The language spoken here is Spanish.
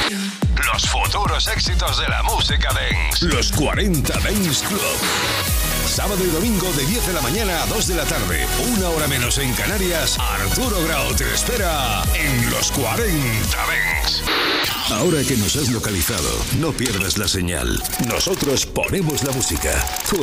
Los futuros éxitos de la música dance. Los 40 Dance Club. Sábado y domingo de 10 de la mañana a 2 de la tarde. Una hora menos en Canarias. Arturo Grau te espera en los 40 Dance. Ahora que nos has localizado, no pierdas la señal. Nosotros ponemos la música.